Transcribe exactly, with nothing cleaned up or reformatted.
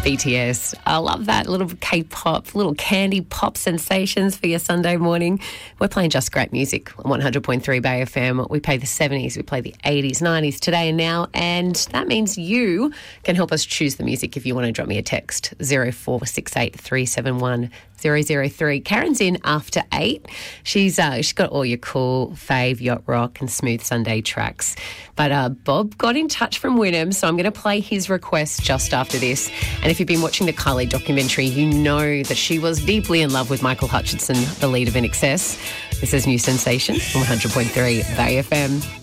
B T S. I love that. Little K-pop, little candy pop sensations for your Sunday morning. We're playing just great music on one hundred point three Bay F M. We play the seventies, we play the eighties, nineties, today and now, and that means you can help us choose the music if you want to drop me a text, zero four six eight three seven one zero zero three. Karen's in after eight. She's uh, she's got all your cool fave yacht rock and smooth Sunday tracks. But uh, Bob got in touch from Wynnum, so I'm going to play his request just after this. And if you've been watching the Kylie documentary, you know that she was deeply in love with Michael Hutchinson, the lead of I N X S. This is New Sensation on one hundred point three Bay F M.